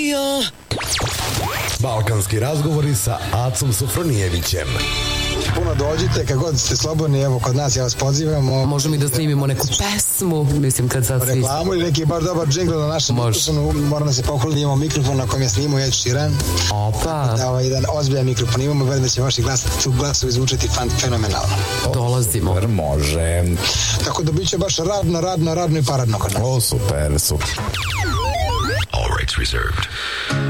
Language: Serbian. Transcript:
Balkanski razgovori sa Acom Sofronijevićem. Puno dođite, kad god ste slobodni, evo kod nas, ja vas pozivam. Možemo i da snimimo neku pesmu, mislim kad sad svi... Reklamu ili neki baš dobar džingl na našem mikrofonu, moram da se pohvalim da imamo mikrofon na kojem je snimao Ed Sheeran. Opa! Da, jedan ozbiljan mikrofon imamo, verujem da će vaši glasovi zvučati fenomenalno. Dolazimo. Može. Tako da bit će baš radno i paradno kod nas. O, super, super. All rights reserved.